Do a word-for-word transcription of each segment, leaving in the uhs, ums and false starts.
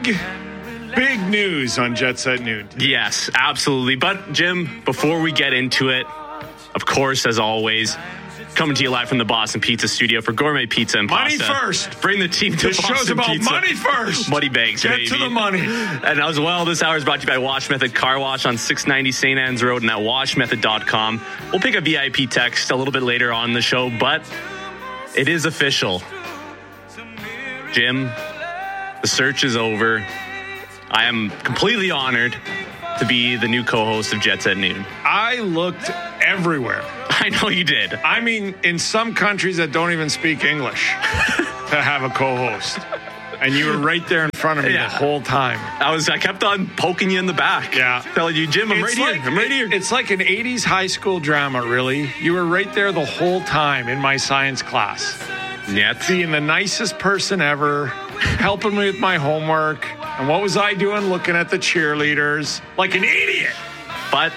big, big news on Jet Set Noon. Yes, absolutely. But, Jim, before we get into it, of course, as always, coming to you live from the Boston Pizza Studio for gourmet pizza and money pasta. Money first. Bring the team to this Boston show's about Pizza. Money first. Money bags, Get baby. to the money. And as well, this hour is brought to you by Wash Method Car Wash on six ninety Saint Anne's Road and at wash method dot com. We'll pick a V I P text a little bit later on the show, but it is official. Jim, the search is over. I am completely honored to be the new co-host of Jet Set Noon. I looked everywhere. I know you did. I mean, in some countries that don't even speak English to have a co-host. And you were right there in front of me yeah. the whole time. I was. I kept on poking you in the back. Yeah. Telling you, Jim, I'm it's right like, here. I'm right here. It's like an eighties high school drama, really. You were right there the whole time in my science class. Yet. Being the nicest person ever, helping me with my homework. And what was I doing? Looking at the cheerleaders like an idiot. But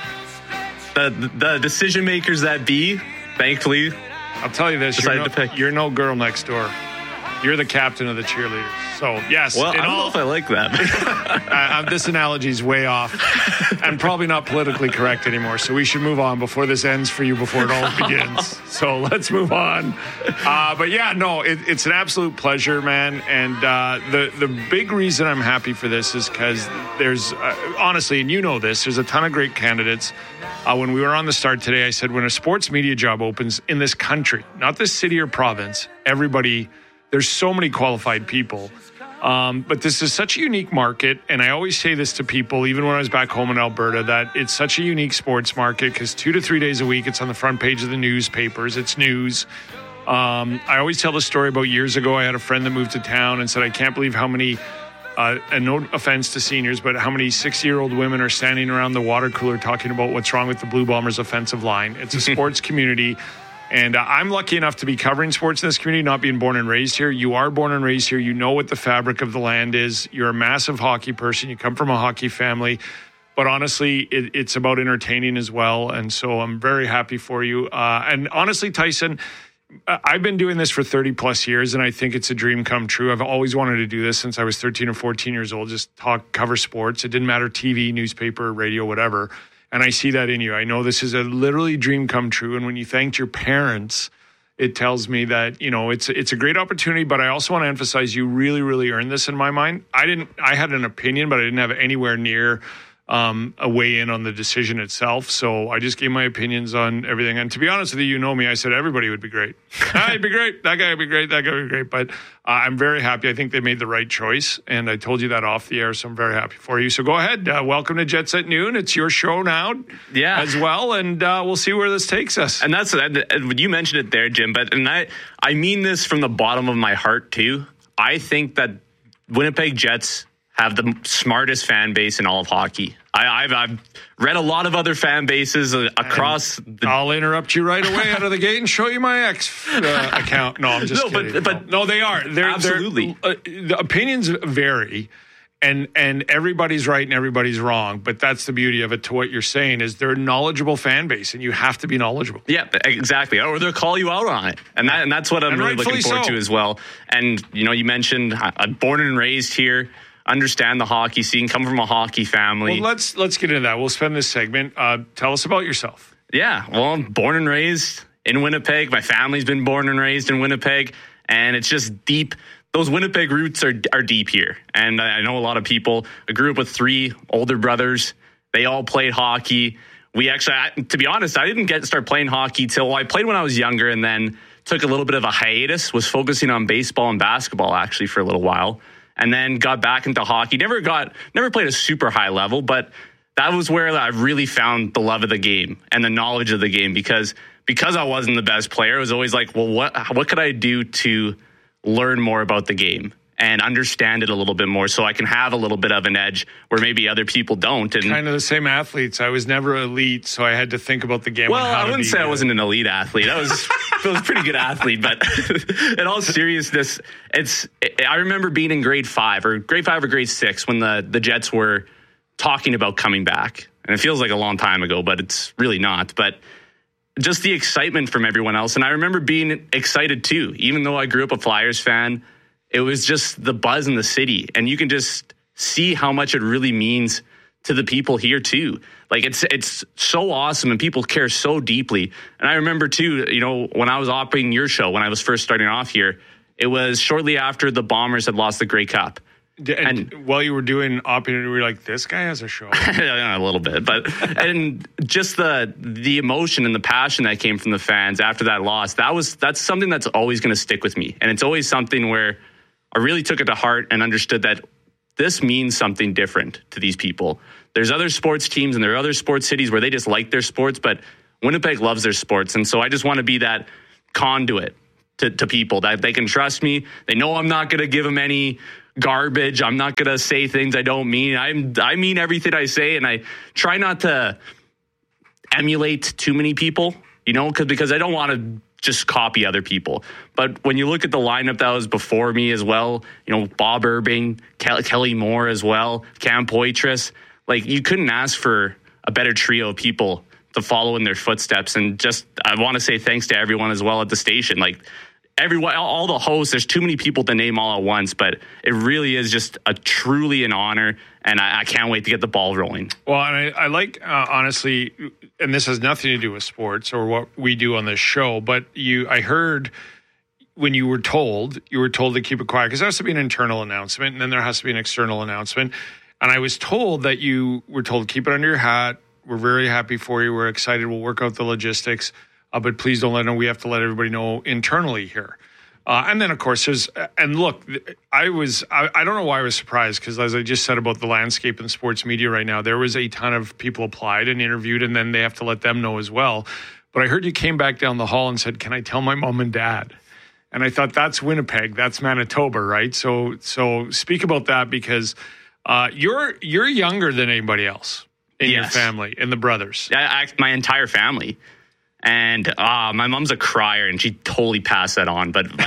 the the decision makers that be, thankfully, I'll tell you this: you're no, to pick. you're no girl next door. You're the captain of the cheerleaders. So yes, well, I don't all, know if I like that. uh, this analogy is way off, and probably not politically correct anymore. So we should move on before this ends for you. Before it all begins. So let's move on. Uh, but yeah, no, it, it's an absolute pleasure, man. And uh, the the big reason I'm happy for this is because there's uh, honestly, and you know this, there's a ton of great candidates. Uh, when we were on the start today, I said when a sports media job opens in this country, not this city or province, everybody. There's so many qualified people. Um, but this is such a unique market. And I always say this to people, even when I was back home in Alberta, that it's such a unique sports market because two to three days a week, it's on the front page of the newspapers. It's news. Um, I always tell the story about years ago. I had a friend that moved to town and said, I can't believe how many, uh, and no offense to seniors, but how many sixty-year-old women are standing around the water cooler talking about what's wrong with the Blue Bombers offensive line. It's a sports community. And uh, I'm lucky enough to be covering sports in this community, not being born and raised here. You are born and raised here. You know what the fabric of the land is. You're a massive hockey person. You come from a hockey family. But honestly, it, it's about entertaining as well. And so I'm very happy for you. Uh, and honestly, Tyson, I've been doing this for thirty plus years, and I think it's a dream come true. I've always wanted to do this since I was thirteen or fourteen years old, just talk, cover sports. It didn't matter T V, newspaper, radio, whatever. And I see that in you. I know this is a literally dream come true. And when you thanked your parents, it tells me that, you know, it's it's a great opportunity. But I also want to emphasize you really, really earned this in my mind. I didn't. I had an opinion, but I didn't have anywhere near um, a weigh in on the decision itself. So I just gave my opinions on everything. And to be honest with you, you know me. I said everybody would be great. I'd be great. That guy would be great. That guy would be great. But uh, I'm very happy. I think they made the right choice. And I told you that off the air, so I'm very happy for you. So go ahead. Uh, welcome to Jet Set Noon. It's your show now yeah. as well. And uh, we'll see where this takes us. And that's, you mentioned it there, Jim. But and I, I mean this from the bottom of my heart, too. I think that Winnipeg Jets have the smartest fan base in all of hockey. I, I've, I've read a lot of other fan bases across. The, I'll interrupt you right away out of the gate and show you my ex uh, account. No, I'm just no, kidding. But, but no, they are. They're, absolutely. They're, uh, the opinions vary, and and everybody's right and everybody's wrong. But that's the beauty of it. To what you're saying is they're a knowledgeable fan base, and you have to be knowledgeable. Yeah, exactly. Or they'll call you out on it, and that and that's what I'm and really looking forward so. to as well. And you know, you mentioned I'm born and raised here. Understand the hockey scene, come from a hockey family. Well, let's let's get into that. We'll spend this segment. Uh, tell us about yourself. Yeah, well, I'm born and raised in Winnipeg. My family's been born and raised in Winnipeg, and it's just deep. Those Winnipeg roots are are deep here, and I know a lot of people. I grew up with three older brothers. They all played hockey. We actually, to be honest, I didn't get to start playing hockey till well, I played when I was younger, and then took a little bit of a hiatus. Was focusing on baseball and basketball actually for a little while. And then got back into hockey. Never got, never played a super high level, but that was where I really found the love of the game and the knowledge of the game. Because because I wasn't the best player, it was always like, well, what what could I do to learn more about the game and understand it a little bit more, so I can have a little bit of an edge where maybe other people don't. And kind of the same athletes. I was never elite, so I had to think about the game. Well, how I wouldn't to say uh, I wasn't an elite athlete. I was, I was a pretty good athlete, but in all seriousness, it's. I remember being in grade five or grade five or grade six when the the Jets were talking about coming back, and it feels like a long time ago, but it's really not. But just the excitement from everyone else, and I remember being excited too, even though I grew up a Flyers fan. It was just the buzz in the city, and you can just see how much it really means to the people here too. Like it's it's so awesome and people care so deeply. And I remember too, you know, when I was operating your show, when I was first starting off here, it was shortly after the Bombers had lost the Grey Cup. And, and while you were doing operating, we were like, this guy has a show. A little bit, but and just the the emotion and the passion that came from the fans after that loss, that was that's something that's always going to stick with me. And it's always something where I really took it to heart and understood that this means something different to these people. There's other sports teams and there are other sports cities where they just like their sports, but Winnipeg loves their sports. And so I just want to be that conduit to, to people that they can trust me. They know I'm not going to give them any garbage. I'm not going to say things I don't mean. I'm, I mean everything I say, and I try not to emulate too many people, you know, cause, because I don't want to just copy other people. But when you look at the lineup that was before me as well, you know, Bob Irving, Kelly, Kelly Moore as well, Cam Poitras, like you couldn't ask for a better trio of people to follow in their footsteps. And just, I want to say thanks to everyone as well at the station. Like everyone, all the hosts, there's too many people to name all at once, but it really is just a truly an honor. And I, I can't wait to get the ball rolling. Well, and I, I like, uh, honestly, and this has nothing to do with sports or what we do on this show, but you, I heard when you were told, you were told to keep it quiet because there has to be an internal announcement and then there has to be an external announcement. And I was told that you were told, keep it under your hat. We're very happy for you. We're excited. We'll work out the logistics. Uh, but please don't let them know. We have to let everybody know internally here. Uh, and then, of course, there's, and look, I was, I, I don't know why I was surprised because as I just said about the landscape in sports media right now, there was a ton of people applied and interviewed and then they have to let them know as well. But I heard you came back down the hall and said, can I tell my mom and dad? And I thought that's Winnipeg, that's Manitoba, right? So, so speak about that because uh, you're, you're younger than anybody else in yes. your family, in the brothers. I, I, my entire family. And uh, my mom's a crier, and she totally passed that on. But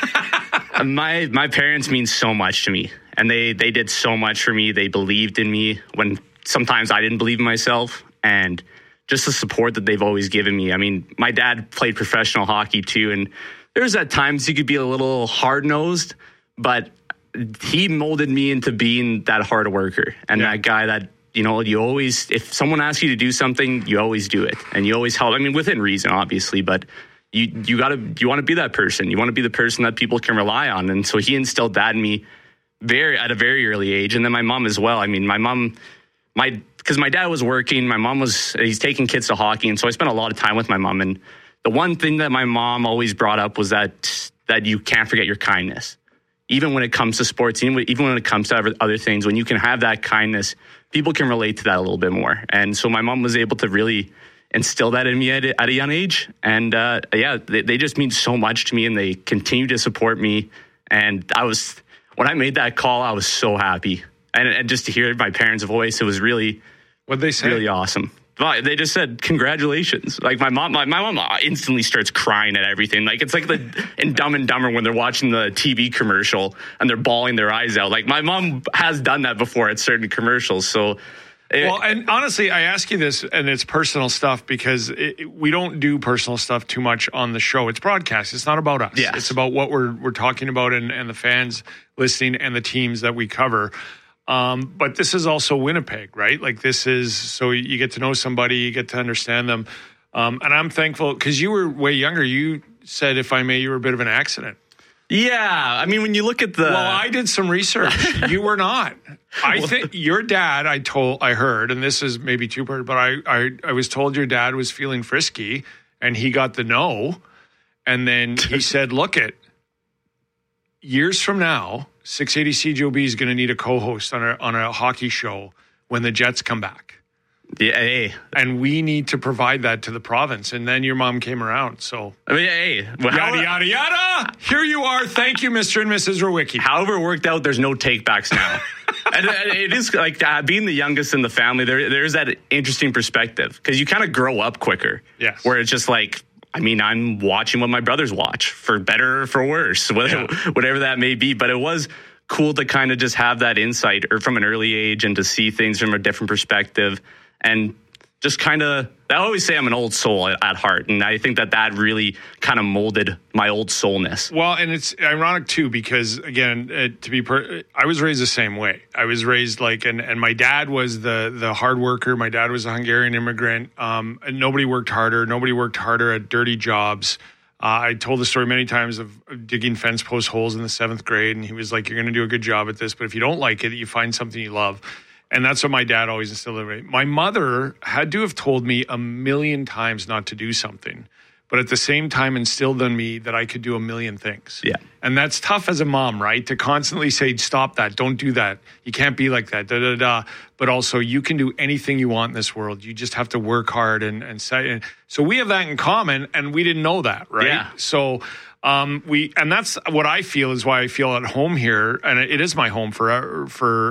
my, my my parents mean so much to me, and they they did so much for me. They believed in me when sometimes I didn't believe in myself, and just the support that they've always given me. I mean, my dad played professional hockey too, and there's at times he could be a little hard nosed, but he molded me into being that hard worker and yeah. that guy that. You know, you always, if someone asks you to do something, you always do it. And you always help. I mean, within reason, obviously, but you, you got to, you want to be that person. You want to be the person that people can rely on. And so he instilled that in me very, at a very early age. And then my mom as well. I mean, my mom, my, because my dad was working, my mom was, he's taking kids to hockey. And so I spent a lot of time with my mom. And the one thing that my mom always brought up was that, that you can't forget your kindness. Even when it comes to sports, even when it comes to other things, when you can have that kindness, people can relate to that a little bit more. And so my mom was able to really instill that in me at a, at a young age. And uh, yeah, they, they just mean so much to me and they continue to support me. And I was, when I made that call, I was so happy. And, and just to hear my parents' voice, it was really, what'd they say? Really awesome. They just said, congratulations. Like my mom, my, my mom instantly starts crying at everything. Like it's like the in Dumb and Dumber when they're watching the T V commercial and they're bawling their eyes out. Like my mom has done that before at certain commercials. So, it, well, and honestly, I ask you this, and it's personal stuff because it, we don't do personal stuff too much on the show. It's broadcast. It's not about us. Yes. It's about what we're we're talking about and, and the fans listening and the teams that we cover. Um, but this is also Winnipeg, right? Like this is, so you get to know somebody, you get to understand them. Um, and I'm thankful because you were way younger. You said, if I may, you were a bit of an accident. Yeah. I mean, when you look at the, well, I did some research. You were not. I well, think your dad, I told, I heard, and this is maybe two part, but I, I, I was told your dad was feeling frisky and he got the no. And then he said, look it, years from now, six eighty C J O B is going to need a co-host on a on a hockey show when the Jets come back. Yeah, hey. And we need to provide that to the province. And then your mom came around. So, I mean, hey, well, yada, yada, yada. Here you are. Thank you, Mister and Missus Rowicki. However it worked out, there's no takebacks now. And it is like uh, being the youngest in the family, there there's that interesting perspective because you kind of grow up quicker. Yes. Where it's just like, I mean, I'm watching what my brothers watch, for better or for worse, whatever, yeah. whatever that may be. But it was cool to kind of just have that insight or from an early age and to see things from a different perspective and just kind of, I always say I'm an old soul at, at heart. And I think that that really kind of molded my old soulness. Well, and it's ironic too, because again, uh, to be, per- I was raised the same way. I was raised like, and, and my dad was the, the hard worker. My dad was a Hungarian immigrant. Um, and nobody worked harder. Nobody worked harder at dirty jobs. Uh, I told the story many times of, of digging fence post holes in the seventh grade. And he was like, you're going to do a good job at this, but if you don't like it, you find something you love. And that's what my dad always instilled in me. My mother had to have told me a million times not to do something, but at the same time instilled in me that I could do a million things. Yeah. And that's tough as a mom, right? To constantly say, stop that, don't do that. You can't be like that, da, da, da. But also, you can do anything you want in this world. You just have to work hard and, and say. So we have that in common, and we didn't know that, right? Yeah. So um, we, and that's what I feel is why I feel at home here. And it is my home for, for,